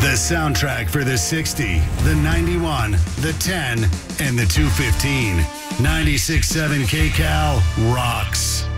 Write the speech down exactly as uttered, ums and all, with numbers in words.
The soundtrack for the sixty, the ninety-one, the ten, and the two fifteen. ninety-six point seven K Cal rocks.